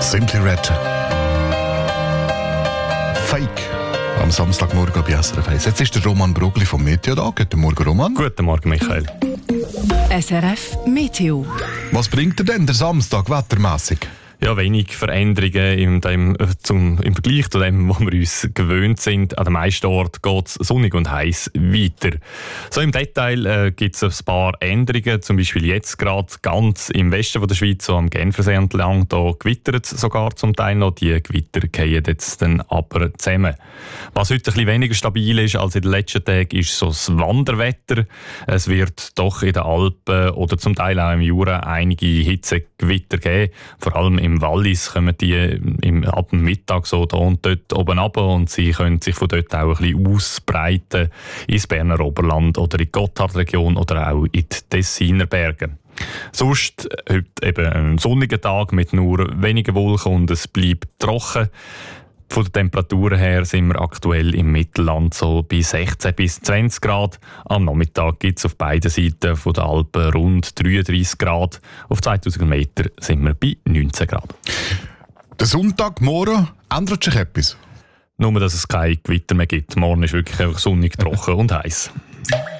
Simply Red. Fake. Am Samstagmorgen bei SRF 1. Jetzt ist der Roman Brugli vom Meteo da. Guten Morgen, Roman. Guten Morgen, Michael. SRF Meteo. Was bringt dir denn der Samstag wettermässig? Ja, wenig Veränderungen im Vergleich zu dem, was wir uns gewöhnt sind. An den meisten Orten geht es sonnig und heiß weiter. So im Detail gibt es ein paar Änderungen. Zum Beispiel jetzt gerade ganz im Westen von der Schweiz, so am Genfersee entlang, da gewittert es sogar zum Teil noch. Die Gewitter fallen jetzt dann aber zusammen. Was heute ein bisschen weniger stabil ist als in den letzten Tagen, ist so das Wanderwetter. Es wird doch in den Alpen oder zum Teil auch im Jura einige Hitzegewitter geben. Vor allem im Wallis kommen die ab dem Mittag so da und dort oben runter und sie können sich von dort auch ein bisschen ausbreiten ins Berner Oberland oder in die Gotthardregion oder auch in die Tessiner Berge. Sonst heute eben ein sonniger Tag mit nur wenigen Wolken und es bleibt trocken. Von den Temperaturen her sind wir aktuell im Mittelland so bei 16 bis 20 Grad. Am Nachmittag gibt es auf beiden Seiten der Alpen rund 33 Grad. Auf 2000 Meter sind wir bei 19 Grad. Der Sonntagmorgen ändert sich etwas? Nur, dass es kein Gewitter mehr gibt. Morgen ist wirklich einfach sonnig, trocken und heiß.